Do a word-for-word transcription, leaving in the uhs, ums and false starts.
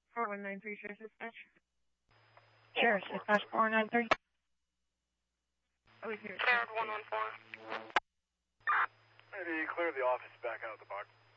four one nine three, Sheriff's Dispatch. Sheriff's Dispatch four nine three. Oh, here. Cleared one one four. Maybe clear the office back out of the box.